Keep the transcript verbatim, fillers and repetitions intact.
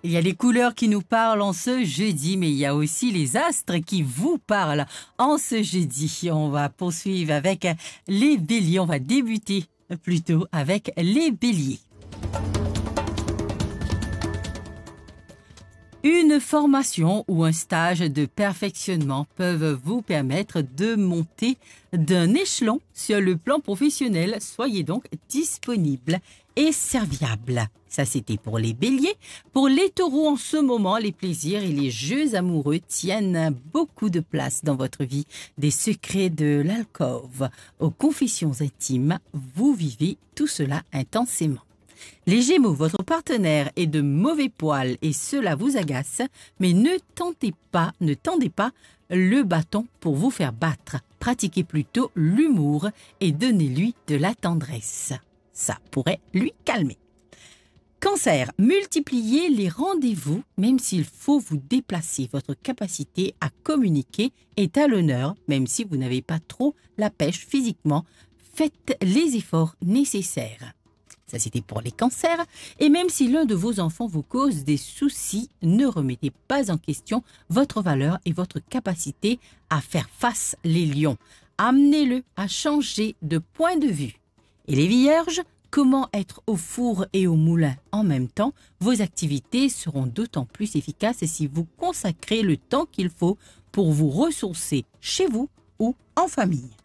Il y a les couleurs qui nous parlent en ce jeudi, mais il y a aussi les astres qui vous parlent en ce jeudi. On va poursuivre avec les béliers. On va débuter plutôt avec les béliers. Une formation ou un stage de perfectionnement peuvent vous permettre de monter d'un échelon sur le plan professionnel. Soyez donc disponible et serviable. Ça, c'était pour les béliers. Pour les taureaux, en ce moment, les plaisirs et les jeux amoureux tiennent beaucoup de place dans votre vie. Des secrets de l'alcôve aux confessions intimes, vous vivez tout cela intensément. Les Gémeaux, votre partenaire est de mauvais poil et cela vous agace, mais ne tentez pas, ne tendez pas le bâton pour vous faire battre. Pratiquez plutôt l'humour et donnez-lui de la tendresse. Ça pourrait lui calmer. Cancer, multipliez les rendez-vous, même s'il faut vous déplacer. Votre capacité à communiquer est à l'honneur, même si vous n'avez pas trop la pêche physiquement. Faites les efforts nécessaires. Ça, c'était pour les cancers. Et même si l'un de vos enfants vous cause des soucis, ne remettez pas en question votre valeur et votre capacité à faire face les lions. Amenez-le à changer de point de vue. Et les vierges, comment être au four et au moulin en même temps? Vos activités seront d'autant plus efficaces si vous consacrez le temps qu'il faut pour vous ressourcer chez vous ou en famille.